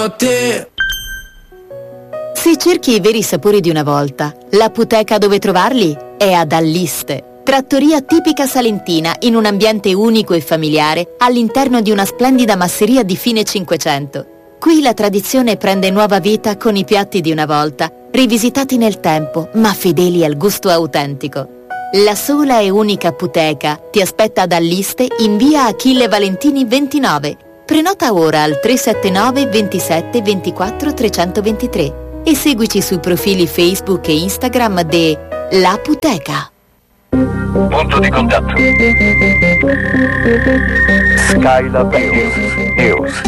Se cerchi i veri sapori di una volta, l'apoteca dove trovarli è ad Alliste. Trattoria tipica salentina in un ambiente unico e familiare all'interno di una splendida masseria di fine Cinquecento. Qui la tradizione prende nuova vita con i piatti di una volta, rivisitati nel tempo ma fedeli al gusto autentico. La sola e unica apoteca ti aspetta ad Alliste in via Achille Valentini 29. Prenota ora al 379 27 24 323 e seguici sui profili Facebook e Instagram de L'Apoteca. Punto di contatto. Skylab News.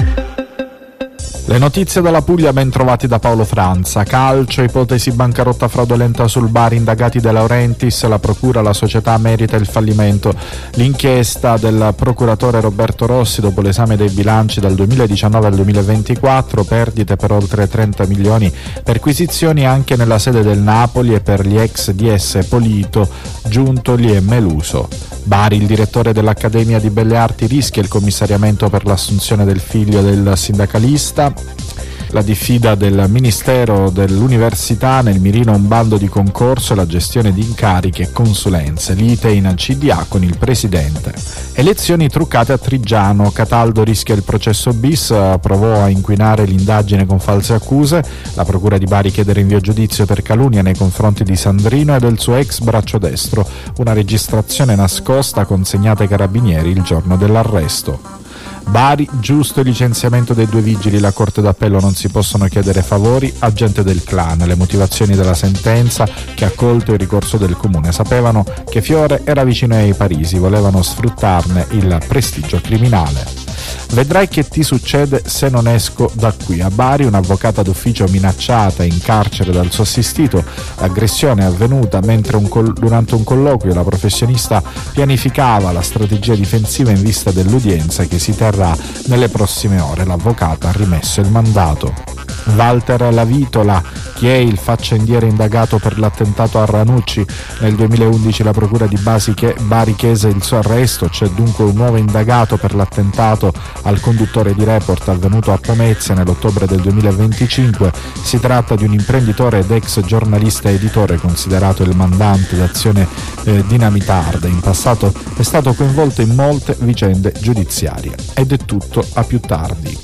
Le notizie dalla Puglia ben trovati da Paolo Franza. Calcio, ipotesi bancarotta fraudolenta sul Bari, indagati De Laurentiis, la procura, la società merita il fallimento. L'inchiesta del procuratore Roberto Rossi dopo l'esame dei bilanci dal 2019 al 2024, perdite per oltre 30 milioni, perquisizioni anche nella sede del Napoli e per gli ex DS Polito, Giuntoli e Meluso. Bari, il direttore dell'Accademia di Belle Arti rischia il commissariamento per l'assunzione del figlio del sindacalista. La diffida del Ministero dell'Università, nel mirino un bando di concorso e la gestione di incarichi e consulenze, lite in CDA con il presidente. Elezioni truccate a Trigiano, Cataldo rischia il processo bis, provò a inquinare l'indagine con false accuse, la procura di Bari chiede rinvio a giudizio per calunnia nei confronti di Sandrino e del suo ex braccio destro, una registrazione nascosta consegnata ai carabinieri il giorno dell'arresto. Bari, giusto il licenziamento dei 2 vigili, la Corte d'Appello non si possono chiedere favori, agente del clan, le motivazioni della sentenza che ha accolto il ricorso del comune, sapevano che Fiore era vicino ai Parisi, volevano sfruttarne il prestigio criminale. Vedrai che ti succede se non esco da qui. A Bari un'avvocata d'ufficio minacciata in carcere dal suo assistito. L'aggressione è avvenuta mentre durante un colloquio la professionista pianificava la strategia difensiva in vista dell'udienza che si terrà nelle prossime ore. L'avvocata ha rimesso il mandato. Walter Lavitola, chi è il faccendiere indagato per l'attentato a Ranucci? Nel 2011 la procura di Bari chiese il suo arresto, c'è dunque un nuovo indagato per l'attentato al conduttore di Report avvenuto a Pomezia nell'ottobre del 2025. Si tratta di un imprenditore ed ex giornalista editore considerato il mandante d'azione dinamitarda. In passato è stato coinvolto in molte vicende giudiziarie. Ed è tutto, a più tardi.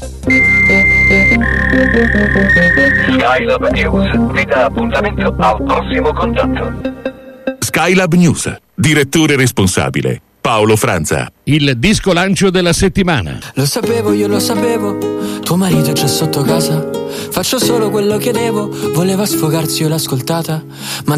Skylab News vi dà appuntamento al prossimo contatto. Skylab News, direttore responsabile Paolo Franza. Il disco lancio della settimana. Lo sapevo, io lo sapevo, tuo marito c'è sotto casa. Faccio solo quello che devo, voleva sfogarsi, io l'ho ascoltata, ma